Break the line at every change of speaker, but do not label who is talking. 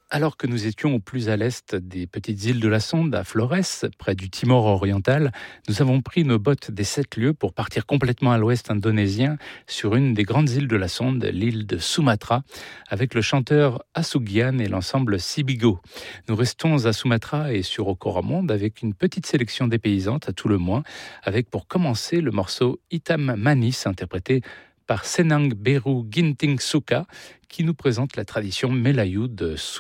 Alors que nous étions au plus à l'est des petites îles de la Sonde, à Flores, près du Timor oriental, nous avons pris nos bottes des 7 lieues pour partir complètement à l'ouest indonésien sur une des grandes îles de la Sonde, l'île de Sumatra, avec le chanteur Asugian et l'ensemble Sibigo. Nous restons à Sumatra et sur Okoramond avec une petite sélection dépaysante à tout le moins, avec pour commencer le morceau Hitam Manis, interprété par Senang Beru Ginting Suka, qui nous présente la tradition Melayu de